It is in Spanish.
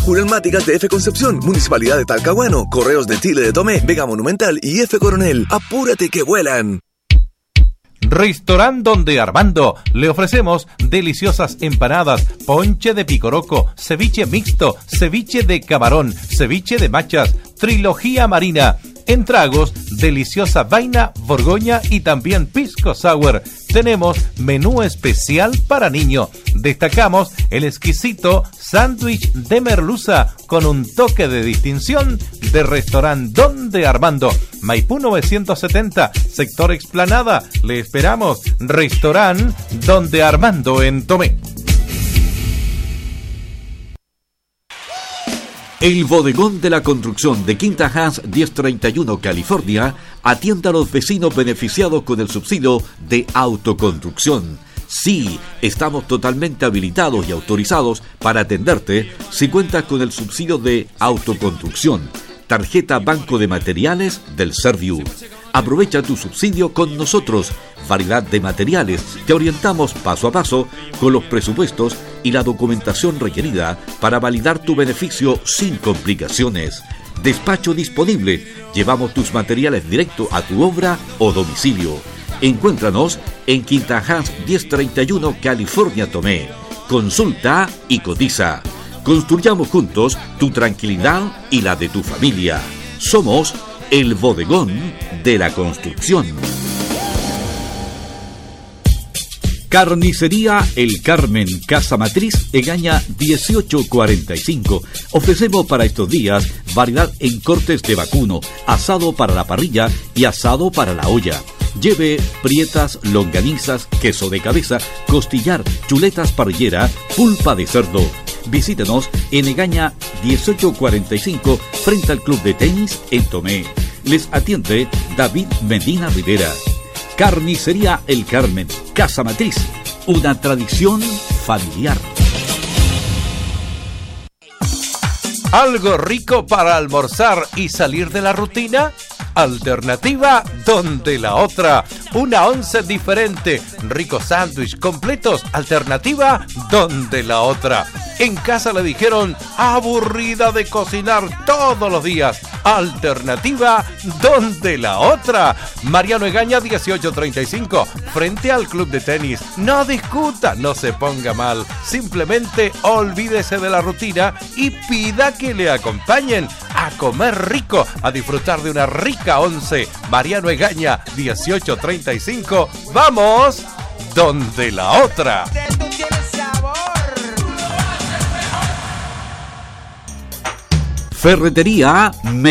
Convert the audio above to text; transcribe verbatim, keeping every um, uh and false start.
Purelmáticas de F Concepción, Municipalidad de Talcahuano, Correos de Chile de Tomé, Vega Monumental y F Coronel. ¡Apúrate que vuelan! Restaurant Donde Armando. Le ofrecemos deliciosas empanadas, ponche de picoroco, ceviche mixto, ceviche de camarón, ceviche de machas, trilogía marina. En tragos, deliciosa vaina, borgoña y también pisco sour. Tenemos menú especial para niño. Destacamos el exquisito sándwich de merluza con un toque de distinción de Restaurant Donde Armando. Maipú novecientos setenta, sector Explanada. Le esperamos. Restaurant Donde Armando en Tomé. El bodegón de la construcción de Quinta Hans diez treinta y uno, California, atiende a los vecinos beneficiados con el subsidio de autoconstrucción. Sí, estamos totalmente habilitados y autorizados para atenderte si cuentas con el subsidio de autoconstrucción. Tarjeta Banco de Materiales del Serviu. Aprovecha tu subsidio con nosotros. Variedad de materiales. Te orientamos paso a paso con los presupuestos y la documentación requerida para validar tu beneficio sin complicaciones. Despacho disponible. Llevamos tus materiales directo a tu obra o domicilio. Encuéntranos en Quinta Hans diez treinta y uno, California, Tomé. Consulta y cotiza. Construyamos juntos tu tranquilidad y la de tu familia. Somos el bodegón de la construcción. Carnicería El Carmen, Casa Matriz, Egaña dieciocho cuarenta y cinco. Ofrecemos para estos días variedad en cortes de vacuno, asado para la parrilla y asado para la olla. Lleve prietas, longanizas, queso de cabeza, costillar, chuletas parrillera, pulpa de cerdo. Visítenos en Egaña dieciocho cuarenta y cinco, frente al Club de Tenis en Tomé. Les atiende David Medina Rivera. Carnicería El Carmen, Casa Matriz, una tradición familiar. ¿Algo rico para almorzar y salir de la rutina? Alternativa Donde la Otra. Una once diferente. Ricos sándwich completos. Alternativa Donde la Otra. En casa le dijeron aburrida de cocinar todos los días. Alternativa Donde la Otra. Mariano Egaña dieciocho treinta y cinco, frente al Club de Tenis. No discuta, no se ponga mal. Simplemente olvídese de la rutina y pida que le acompañen a comer rico, a disfrutar de una rica once. Mariano Egaña dieciocho treinta y cinco. ¡Vamos! Donde la Otra. Ferretería